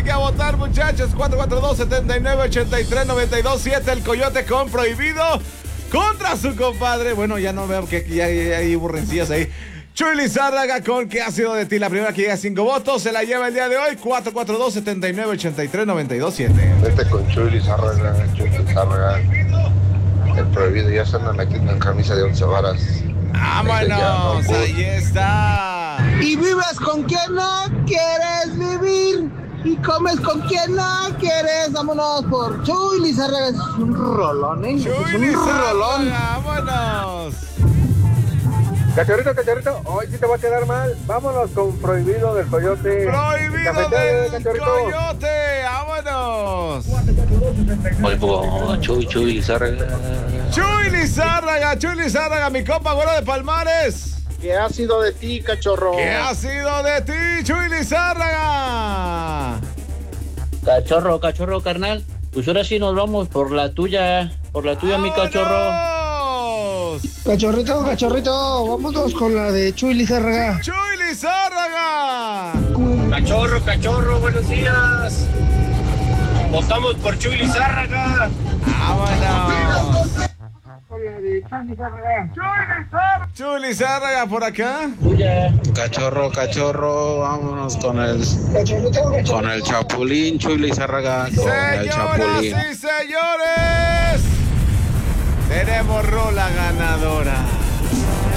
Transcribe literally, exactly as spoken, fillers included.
Así que a votar, muchachos. cuatro cuatro dos, siete nueve, ocho tres, nueve dos siete. El Coyote con Prohibido contra su compadre. Bueno, ya no veo que ya, ya, ya hay burrencillas ahí. Chuy Lizárraga con ¿Qué ha sido de ti? La primera que llega a cinco votos se la lleva el día de hoy. cuatro cuatro dos, siete nueve, ocho tres, nueve dos siete. Vete con Chuy Lizárraga, Chuy Lizárraga. El Prohibido ya se anda metiendo en camisa de once varas. ¡Vámonos! No, ahí está. Y vives con quien no quieres vivir. Y comes con quien no quieres. Vámonos por Chuy Lizárraga. Es un rolón, ¿eh? Chuy es un Lizárraga, rolón. vámonos. Cachorrito, cachorrito, hoy sí te va a quedar mal. Vámonos con Prohibido del Coyote. Prohibido Cafetero, del cachorrito. Coyote, vámonos. Voy por Chuy, Chuy Lizárraga. Chuy Lizárraga, Chuy Lizárraga, mi compa güero de Palmares. ¿Qué ha sido de ti, cachorro? ¿Qué ha sido de ti, Chuy Lizárraga? Cachorro, cachorro, carnal. Pues ahora sí nos vamos por la tuya. Por la tuya, mi cachorro. ¡Vámonos! Cachorrito, cachorrito, vámonos con la de Chuy Lizárraga. Chuy Lizárraga. Cachorro, cachorro, buenos días. Votamos por Chuy Lizárraga. Vámonos. Chuy Lizárraga por acá. Tuya. Cachorro, cachorro, vámonos con el con el Chapulín, Chuy Lizárraga con el Señoras Chapulín. y señores, tenemos rola ganadora.